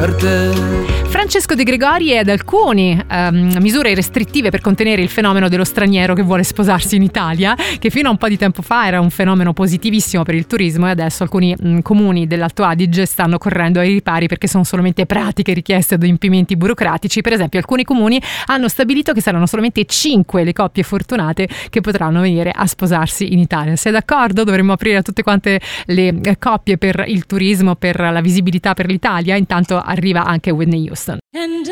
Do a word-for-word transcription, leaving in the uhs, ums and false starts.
per te. Francesco De Gregori ed alcune um, misure restrittive per contenere il fenomeno dello straniero che vuole sposarsi in Italia, che fino a un po' di tempo fa era un fenomeno positivissimo per il turismo, e adesso alcuni mh, comuni dell'Alto Adige stanno correndo ai ripari perché sono solamente pratiche richieste ad adempimenti burocratici. Per esempio, alcuni comuni hanno stabilito che saranno solamente cinque le coppie fortunate che potranno venire a sposarsi in Italia. Sei d'accordo? Dovremmo aprire a tutte quante le coppie per il turismo, per la visibilità per l'Italia. Intanto arriva anche Whitney Houston. And